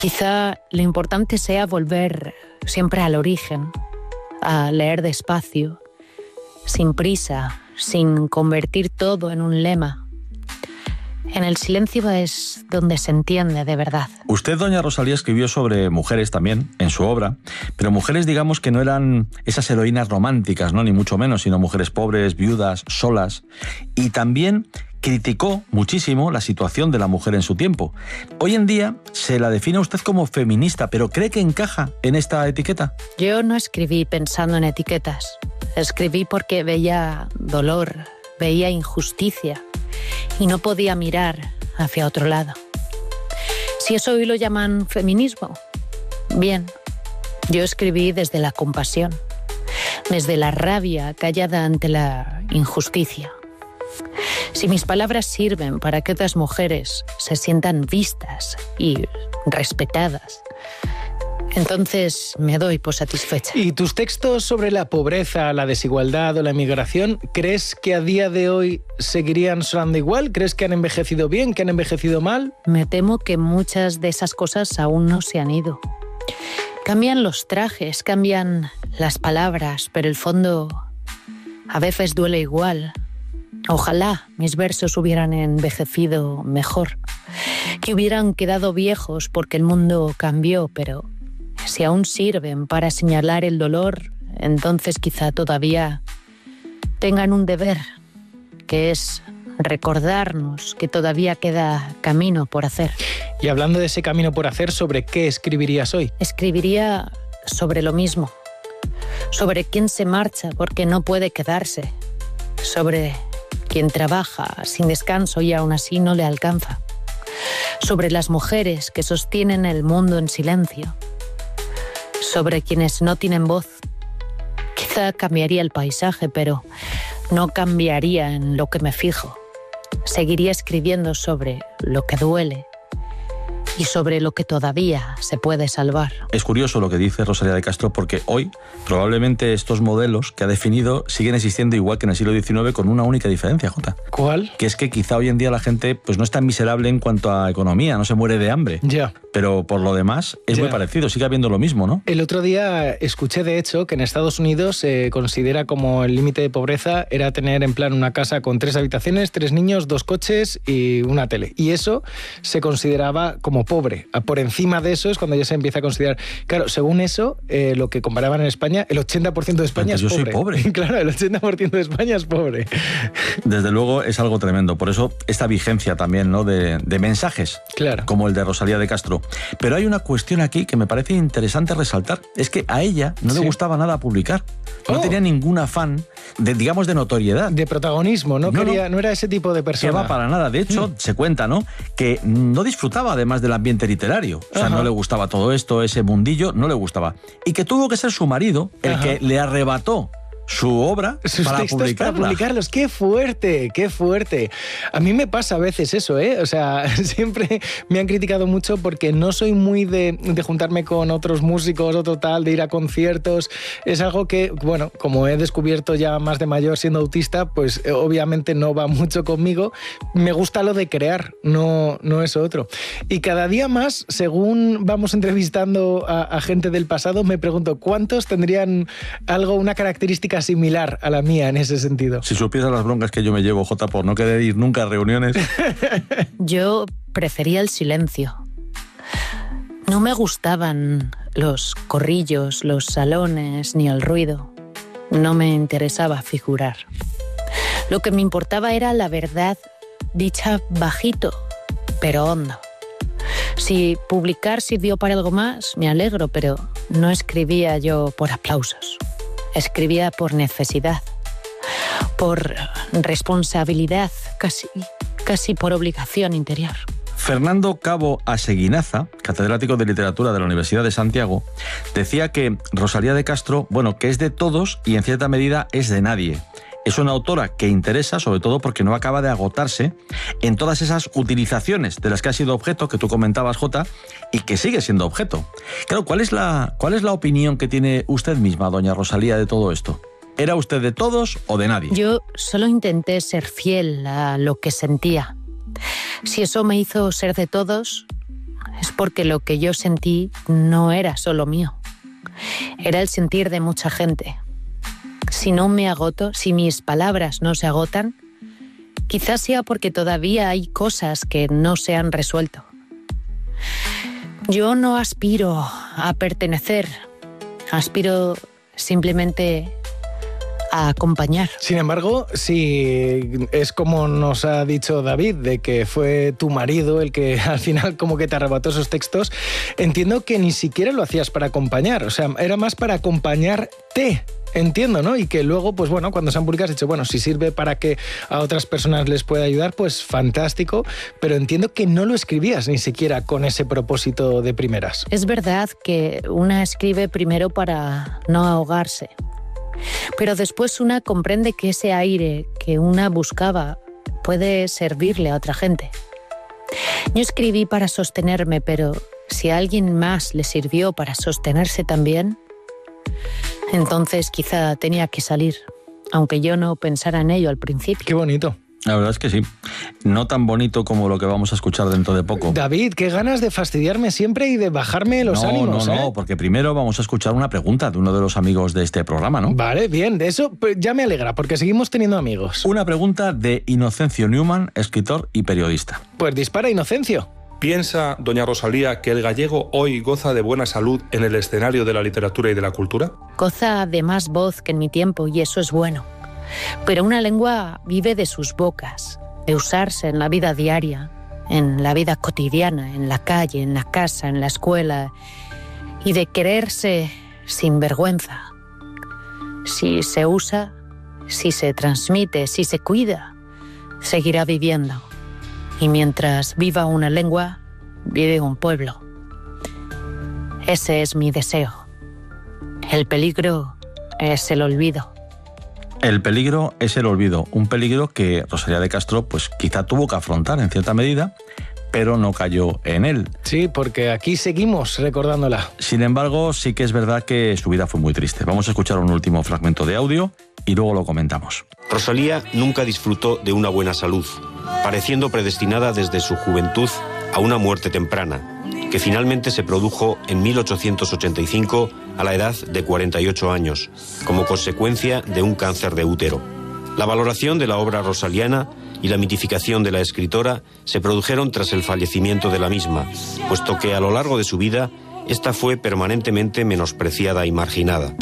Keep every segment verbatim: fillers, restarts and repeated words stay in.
Quizá lo importante sea volver siempre al origen, a leer despacio, sin prisa, sin convertir todo en un lema. En el silencio es donde se entiende de verdad. Usted, doña Rosalía, escribió sobre mujeres también en su obra, pero mujeres, digamos, que no eran esas heroínas románticas, ¿no? Ni mucho menos, sino mujeres pobres, viudas, solas. Y también criticó muchísimo la situación de la mujer en su tiempo. Hoy en día se la define usted como feminista, pero ¿cree que encaja en esta etiqueta? Yo no escribí pensando en etiquetas. Escribí porque veía dolor, veía injusticia y no podía mirar hacia otro lado. Si eso hoy lo llaman feminismo, bien. Yo escribí desde la compasión, desde la rabia callada ante la injusticia. Si mis palabras sirven para que otras mujeres se sientan vistas y respetadas, entonces me doy por satisfecha. ¿Y tus textos sobre la pobreza, la desigualdad o la migración, crees que a día de hoy seguirían sonando igual? ¿Crees que han envejecido bien, que han envejecido mal? Me temo que muchas de esas cosas aún no se han ido. Cambian los trajes, cambian las palabras, pero el fondo a veces duele igual. Ojalá mis versos hubieran envejecido mejor, que hubieran quedado viejos porque el mundo cambió, pero si aún sirven para señalar el dolor, entonces quizá todavía tengan un deber, que es recordarnos que todavía queda camino por hacer. Y hablando de ese camino por hacer, ¿sobre qué escribirías hoy? Escribiría sobre lo mismo, sobre quién se marcha porque no puede quedarse, sobre quien trabaja sin descanso y aún así no le alcanza, sobre las mujeres que sostienen el mundo en silencio, sobre quienes no tienen voz. Quizá cambiaría el paisaje, pero no cambiaría en lo que me fijo. Seguiría escribiendo sobre lo que duele y sobre lo que todavía se puede salvar. Es curioso lo que dice Rosalía de Castro, porque hoy probablemente estos modelos que ha definido siguen existiendo igual que en el siglo diecinueve, con una única diferencia, Jota. ¿Cuál? Que es que quizá hoy en día la gente pues no es tan miserable en cuanto a economía, no se muere de hambre. Ya. Pero por lo demás es Ya. muy parecido, sigue habiendo lo mismo, ¿no? El otro día escuché, de hecho, que en Estados Unidos se considera como el límite de pobreza era tener en plan una casa con tres habitaciones, tres niños, dos coches y una tele. Y eso se consideraba como pobre. Por encima de eso es cuando ya se empieza a considerar... Claro, según eso, eh, lo que comparaban en España, el ochenta por ciento de España Pero es yo pobre. soy pobre. Claro, el ochenta por ciento de España es pobre. Desde luego es algo tremendo. Por eso esta vigencia también, ¿no? de, de mensajes, Claro. como el de Rosalía de Castro. Pero hay una cuestión aquí que me parece interesante resaltar. Es que a ella no Sí. le gustaba nada publicar. No Oh. tenía ningún afán, de, digamos, de notoriedad. De protagonismo, no, No, quería, no. no era ese tipo de Que persona. va para nada. De hecho, Mm. se cuenta, ¿no? Que no disfrutaba además del ambiente literario. O sea, Ajá. no le gustaba todo esto, ese mundillo, no le gustaba. Y que tuvo que ser su marido el Ajá. que le arrebató su obra Sus para textos publicarla. para publicarlos. ¡Qué fuerte! ¡Qué fuerte! A mí me pasa a veces eso, ¿eh? O sea, siempre me han criticado mucho porque no soy muy de, de juntarme con otros músicos o total, de ir a conciertos. Es algo que, bueno, como he descubierto ya más de mayor siendo autista, pues eh, obviamente no va mucho conmigo. Me gusta lo de crear, no, no eso otro. Y cada día más, según vamos entrevistando a, a gente del pasado, me pregunto, ¿cuántos tendrían algo, una característica similar a la mía en ese sentido? Si supieras las broncas que yo me llevo, Jota, por no querer ir nunca a reuniones. Yo prefería el silencio. No me gustaban los corrillos, los salones ni el ruido. No me interesaba figurar. Lo que me importaba era la verdad dicha bajito, pero hondo. Si publicar sirvió para algo más, me alegro, pero no escribía yo por aplausos. Escribía por necesidad, por responsabilidad, casi, casi por obligación interior. Fernando Cabo Aseguinaza, catedrático de literatura de la Universidad de Santiago, decía que Rosalía de Castro, bueno, que es de todos y en cierta medida es de nadie. Es una autora que interesa, sobre todo porque no acaba de agotarse en todas esas utilizaciones de las que ha sido objeto, que tú comentabas, Jota, y que sigue siendo objeto. Claro, ¿cuál es la, cuál es la opinión que tiene usted misma, doña Rosalía, de todo esto? ¿Era usted de todos o de nadie? Yo solo intenté ser fiel a lo que sentía. Si eso me hizo ser de todos, es porque lo que yo sentí no era solo mío. Era el sentir de mucha gente. Si no me agoto, si mis palabras no se agotan, quizás sea porque todavía hay cosas que no se han resuelto. Yo no aspiro a pertenecer, aspiro simplemente a acompañar. Sin embargo, si es como nos ha dicho David, de que fue tu marido el que al final como que te arrebató esos textos, entiendo que ni siquiera lo hacías para acompañar, o sea, era más para acompañarte. Entiendo, ¿no? Y que luego, pues bueno, cuando se han publicado has dicho, bueno, si sirve para que a otras personas les pueda ayudar, pues fantástico, pero entiendo que no lo escribías ni siquiera con ese propósito de primeras. Es verdad que una escribe primero para no ahogarse, pero después una comprende que ese aire que una buscaba puede servirle a otra gente. Yo escribí para sostenerme, pero si a alguien más le sirvió para sostenerse también, entonces quizá tenía que salir, aunque yo no pensara en ello al principio. Qué bonito. La verdad es que sí. No tan bonito como lo que vamos a escuchar dentro de poco. David, qué ganas de fastidiarme siempre y de bajarme los no, ánimos. No, ¿eh? no, porque primero vamos a escuchar una pregunta de uno de los amigos de este programa, ¿no? Vale, bien, de eso pues, ya me alegra, porque seguimos teniendo amigos. Una pregunta de Inocencio Newman, escritor y periodista. Pues dispara, Inocencio. ¿Piensa, doña Rosalía, que el gallego hoy goza de buena salud en el escenario de la literatura y de la cultura? Goza de más voz que en mi tiempo y eso es bueno. Pero una lengua vive de sus bocas, de usarse en la vida diaria, en la vida cotidiana, en la calle, en la casa, en la escuela, y de quererse sin vergüenza. Si se usa, si se transmite, si se cuida, seguirá viviendo. Y mientras viva una lengua, vive un pueblo. Ese es mi deseo. El peligro es el olvido. El peligro es el olvido, un peligro que Rosalía de Castro pues quizá tuvo que afrontar en cierta medida, pero no cayó en él. Sí, porque aquí seguimos recordándola. Sin embargo, sí que es verdad que su vida fue muy triste. Vamos a escuchar un último fragmento de audio y luego lo comentamos. Rosalía nunca disfrutó de una buena salud, pareciendo predestinada desde su juventud a una muerte temprana, que finalmente se produjo en mil ochocientos ochenta y cinco a la edad de cuarenta y ocho años, como consecuencia de un cáncer de útero. La valoración de la obra rosaliana y la mitificación de la escritora se produjeron tras el fallecimiento de la misma, puesto que a lo largo de su vida, esta fue permanentemente menospreciada y marginada.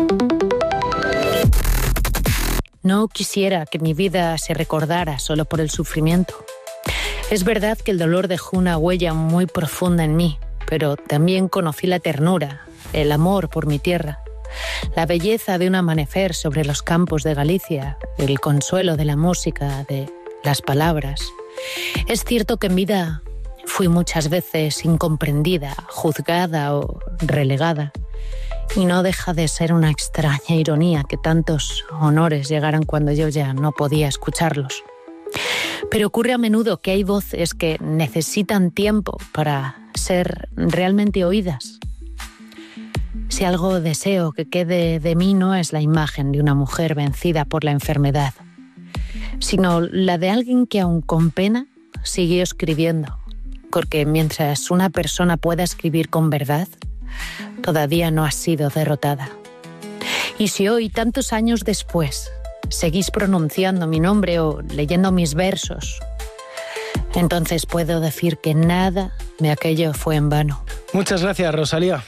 No quisiera que mi vida se recordara solo por el sufrimiento. Es verdad que el dolor dejó una huella muy profunda en mí, pero también conocí la ternura, el amor por mi tierra, la belleza de un amanecer sobre los campos de Galicia, el consuelo de la música, de las palabras. Es cierto que en vida fui muchas veces incomprendida, juzgada o relegada, y no deja de ser una extraña ironía que tantos honores llegaran cuando yo ya no podía escucharlos. Pero ocurre a menudo que hay voces que necesitan tiempo para ser realmente oídas. Si algo deseo que quede de mí no es la imagen de una mujer vencida por la enfermedad, sino la de alguien que aun con pena siguió escribiendo, porque mientras una persona pueda escribir con verdad, todavía no ha sido derrotada. Y si hoy, tantos años después, seguís pronunciando mi nombre o leyendo mis versos, entonces puedo decir que nada de aquello fue en vano. Muchas gracias, Rosalía.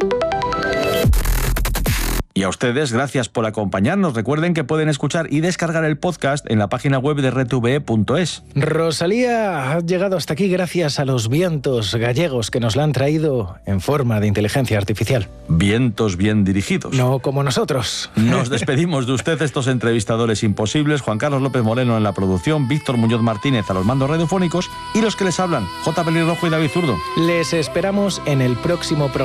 Y a ustedes, gracias por acompañarnos. Recuerden que pueden escuchar y descargar el podcast en la página web de r t v e punto es. Rosalía ha llegado hasta aquí gracias a los vientos gallegos que nos la han traído en forma de inteligencia artificial. Vientos bien dirigidos. No como nosotros. Nos despedimos de usted, estos entrevistadores imposibles. Juan Carlos López Moreno en la producción, Víctor Muñoz Martínez a los mandos radiofónicos y los que les hablan, J. Pelirrojo y David Zurdo. Les esperamos en el próximo programa.